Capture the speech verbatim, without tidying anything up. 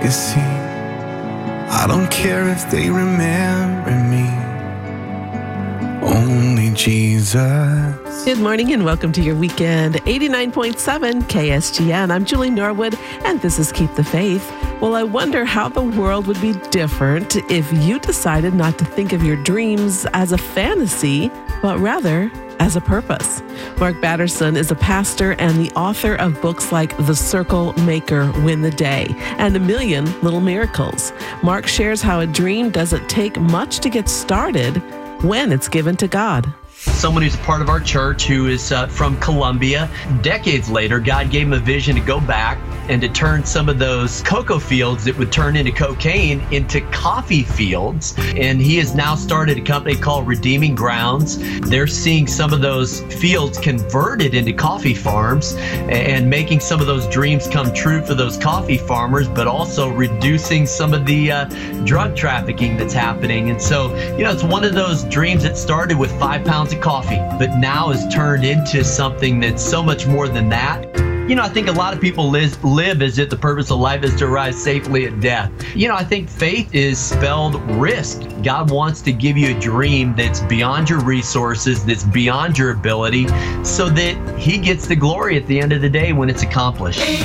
legacy. I don't care if they remember me. Only Jesus. Good morning and welcome to your weekend. eighty-nine point seven K S G N. I'm Julie Norwood and this is Keep the Faith. Well, I wonder how the world would be different if you decided not to think of your dreams as a fantasy, but rather as a purpose. Mark Batterson is a pastor and the author of books like The Circle Maker, Win the Day, and A Million Little Miracles. Mark shares how a dream doesn't take much to get started when it's given to God. Someone who's part of our church who is uh, from Colombia. Decades later, God gave him a vision to go back and to turn some of those cocoa fields that would turn into cocaine into coffee fields. And he has now started a company called Redeeming Grounds. They're seeing some of those fields converted into coffee farms and making some of those dreams come true for those coffee farmers, but also reducing some of the uh, drug trafficking that's happening. And so, you know, it's one of those dreams that started with five pounds of coffee, but now has turned into something that's so much more than that. You know, I think a lot of people live, live as if the purpose of life is to arrive safely at death. You know, I think faith is spelled risk. God wants to give you a dream that's beyond your resources, that's beyond your ability, so that he gets the glory at the end of the day when it's accomplished.